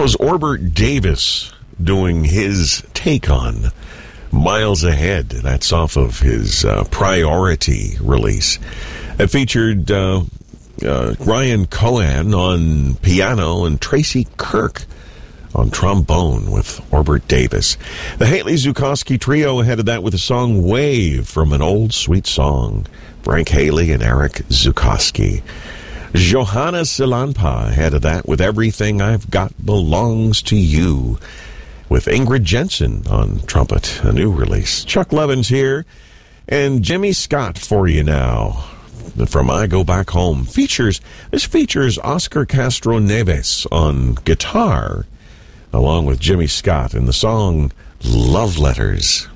was Orbert Davis doing his take on Miles Ahead. That's off of his Priority release. It featured Ryan Cohen on piano and Tracy Kirk on trombone with Orbert Davis. The Haley Zukowski Trio ahead of that with the song Wave from An Old Sweet Song. Frank Haley and Eric Zukowski. Johanna Silanpa ahead of that with Everything I've Got Belongs to You with Ingrid Jensen on trumpet, a new release. Chuck Levin's here, and Jimmy Scott for you now. From I Go Back Home. This features Oscar Castro Neves on guitar, along with Jimmy Scott in the song Love Letters.